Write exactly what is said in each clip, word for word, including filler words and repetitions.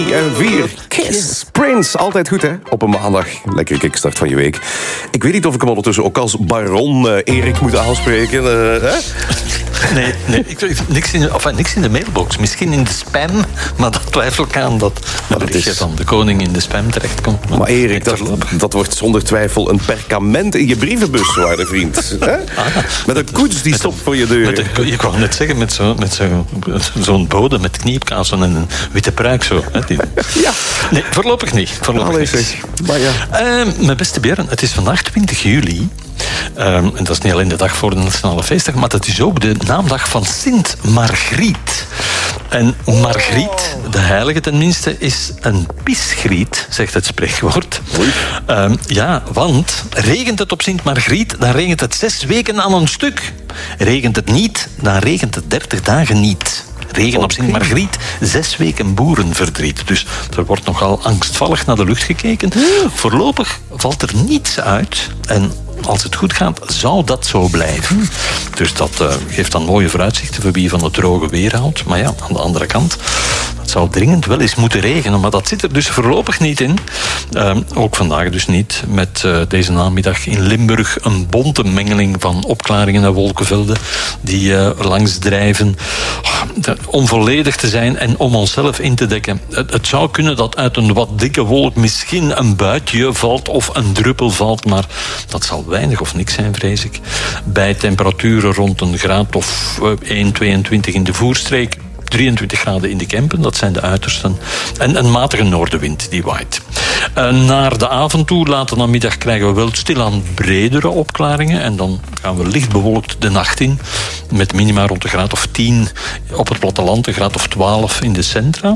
En vier. Kiss. Prince. Altijd goed, hè? Op een maandag. Lekker kickstart van je week. Ik weet niet of ik hem ondertussen ook als baron uh, Erik moet aanspreken. Uh, hè? Nee, nee ik, niks, in, enfin, niks in de mailbox. Misschien in de spam, maar dat twijfel ik aan dat het berichtje is... van de koning in de spam terechtkomt. Maar, maar Erik, dat, dat wordt zonder twijfel een perkament in je brievenbus, waarde vriend. Hè? Ah, met een koets die stopt voor je deur. Met een, je kwam net zeggen, met, zo, met zo, zo'n bode met kniepkazen en een witte pruik. Zo, hè, die... Ja. Nee, voorlopig niet. Voorlopig Allee, zeg. Maar ja. uh, mijn beste Björn, het is vandaag twintig juli. Um, en dat is niet alleen de dag voor de Nationale Feestdag, maar dat is ook de naamdag van Sint Margriet. En Margriet, de heilige tenminste, is een pisgriet, zegt het spreekwoord. Um, ja, want regent het op Sint Margriet, dan regent het zes weken aan een stuk. Regent het niet, dan regent het dertig dagen niet. Regen op Sint Margriet, zes weken boerenverdriet. Dus er wordt nogal angstvallig naar de lucht gekeken. Voorlopig valt er niets uit. En als het goed gaat, zou dat zo blijven. Dus dat uh, geeft dan mooie vooruitzichten voor wie van het droge weer houdt. Maar ja, aan de andere kant, het zou dringend wel eens moeten regenen. Maar dat zit er dus voorlopig niet in. Uh, ook vandaag dus niet. Met uh, deze namiddag in Limburg een bonte mengeling van opklaringen en wolkenvelden die uh, langs drijven. Oh, onvolledig te zijn en om onszelf in te dekken. Het, het zou kunnen dat uit een wat dikke wolk misschien een buitje valt of een druppel valt, maar dat zal weinig of niks zijn, vrees ik. Bij temperaturen rond een graad of één komma tweeëntwintig in de voerstreek, drieëntwintig graden in de Kempen, dat zijn de uitersten. En een matige noordenwind die waait. Uh, naar de avond toe, later namiddag, krijgen we wel stilaan bredere opklaringen. En dan gaan we licht bewolkt de nacht in. Met minima rond de graad of tien op het platteland, een graad of twaalf in de centra.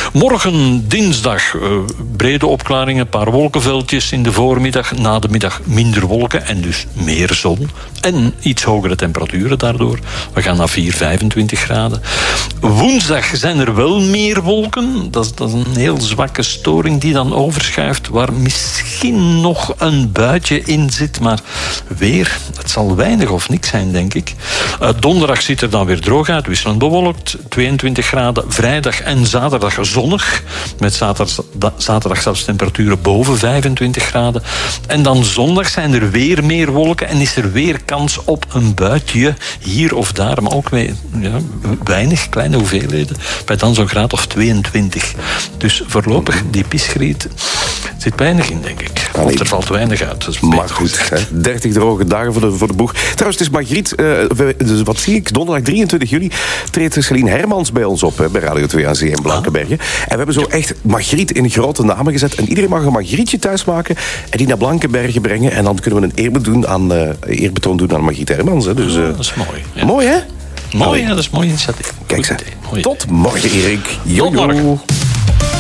Morgen dinsdag uh, brede opklaringen, een paar wolkenveldjes in de voormiddag. Na de middag minder wolken en dus meer zon. En iets hogere temperaturen daardoor. We gaan naar vier, vijfentwintig graden. Woensdag zijn er wel meer wolken. Dat is, dat is een heel zwakke storing die dan overschuift, waar misschien nog een buitje in zit. Maar weer, het zal weinig of niks zijn, denk ik. Uh, donderdag ziet er dan weer droog uit, wisselend bewolkt. tweeëntwintig graden. Vrijdag en zaterdag zonnig. Met zaterdag, zaterdag zelfs temperaturen boven vijfentwintig graden. En dan zondag zijn er weer meer wolken en is er weer kans op een buitje hier of daar. Maar ook weer, ja, weinig, kleine hoeveelheden. Bij dan zo'n graad of tweeëntwintig. Dus voorlopig, die pisgriet zit weinig in, denk ik. Allee. Of er valt weinig uit. Dat is maar goed, hè. dertig droge dagen voor de, voor de boeg. Trouwens, het is Margriet. Uh, wat zie ik? Donderdag drieëntwintig juli treedt Celine Hermans bij ons op, hè, bij Radio twee aan Zee in Blankenbergen. Ah. En we hebben zo echt Margriet in grote namen gezet. En iedereen mag een Margrietje thuis maken en die naar Blankenbergen brengen. En dan kunnen we een eerbetoon doen aan, uh, eerbetoon doen aan Margriet Hermans. Hè. Dus, uh, dat is mooi. Ja. Mooi, hè? Mooi, ja, dat is een mooi initiatief. Kijk, tot morgen, Erik. Tot morgen.